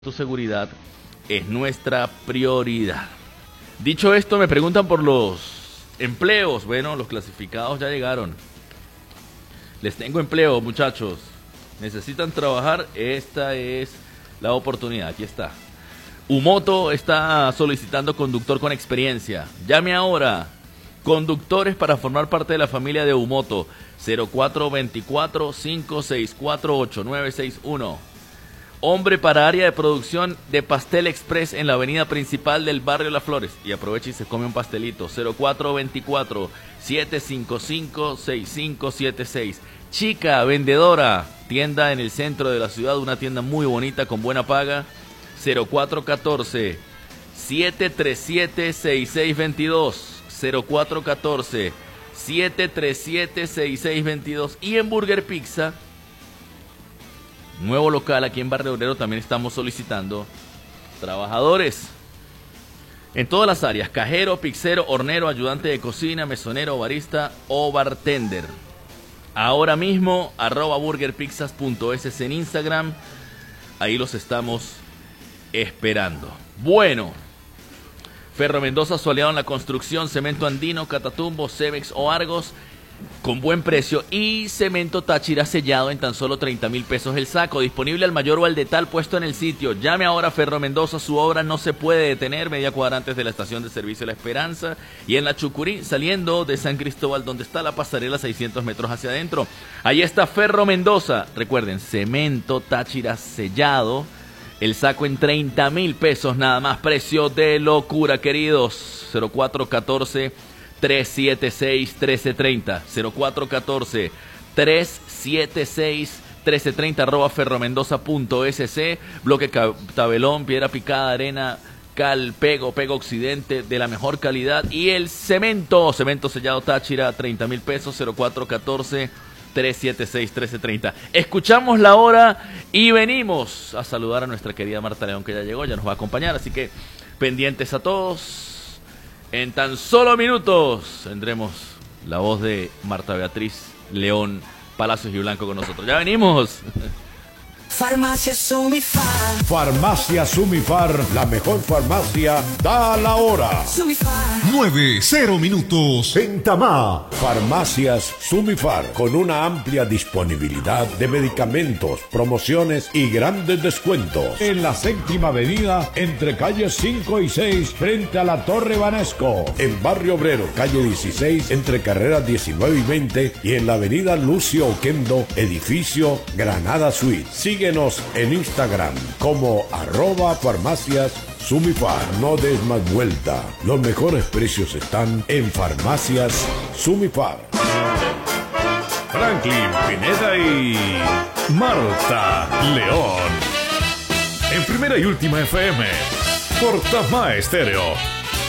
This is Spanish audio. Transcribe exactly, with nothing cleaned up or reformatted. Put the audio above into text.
Tu seguridad es nuestra prioridad. Dicho esto, me preguntan por los empleos. Bueno, los clasificados ya llegaron. Les tengo empleo, muchachos. Necesitan trabajar. Esta es la oportunidad. Aquí está. Umoto está solicitando conductor con experiencia. Llame ahora. Conductores para formar parte de la familia de Umoto. cero cuatro dos cuatro, cinco seis cuatro, ocho nueve seis uno. Hombre para área de producción de Pastel Express en la avenida principal del barrio Las Flores. Y aprovecha y se come un pastelito. cero cuatro dos cuatro, siete cinco cinco, seis cinco siete seis. Chica vendedora, tienda en el centro de la ciudad, una tienda muy bonita con buena paga. cero cuatro uno cuatro, siete tres siete, seis seis dos dos. cero cuatro uno cuatro, siete tres siete, seis seis dos dos. Y en Burger Pizza, nuevo local aquí en Barrio Obrero, también estamos solicitando trabajadores en todas las áreas: cajero, pizzero, hornero, ayudante de cocina, mesonero, barista o bartender. Ahora mismo, arroba burgerpizzas punto es en Instagram, ahí los estamos esperando. Bueno, Ferro Mendoza, su aliado en la construcción, cemento andino, Catatumbo, Cemex o Argos, con buen precio, y cemento Táchira sellado en tan solo treinta mil pesos el saco, disponible al mayor o al detal puesto en el sitio. Llame ahora a Ferro Mendoza, su obra no se puede detener, media cuadra antes de la estación de servicio La Esperanza, y en la Chucurí, saliendo de San Cristóbal, donde está la pasarela, seiscientos metros hacia adentro. Ahí está Ferro Mendoza. Recuerden, cemento Táchira sellado, el saco en treinta mil pesos nada más, precio de locura, queridos. cero cuatro uno cuatro, tres siete seis, uno tres tres cero. cero cuatro uno cuatro, tres siete seis, uno tres tres cero, arroba ferromendoza punto es. Bloque tabelón, piedra picada, arena, cal, pego, pego occidente de la mejor calidad. Y el cemento, cemento sellado Táchira, treinta mil pesos, cero cuatro uno cuatro, tres siete seis, uno tres tres cero. Escuchamos la hora y venimos a saludar a nuestra querida Marta León, que ya llegó, ya nos va a acompañar, así que pendientes a todos. En tan solo minutos tendremos la voz de Marta Beatriz León Palacios y Blanco con nosotros. ¡Ya venimos! Farmacia Sumifar. Farmacia Sumifar, la mejor farmacia, da la hora. Sumifar. nueve, cero minutos. En Tamá, Farmacias Sumifar, con una amplia disponibilidad de medicamentos, promociones y grandes descuentos. En la séptima avenida, entre calles cinco y seis, frente a la Torre Banesco. En Barrio Obrero, calle dieciséis, entre carreras diecinueve y veinte. Y en la avenida Lucio Oquendo, edificio Granada Suite. Síguenos en Instagram como arroba farmacias Sumifar. No des más vuelta. Los mejores precios están en Farmacias Sumifar. Franklin Pineda y Marta León. En Primera y Última F M, por Tamá Estéreo.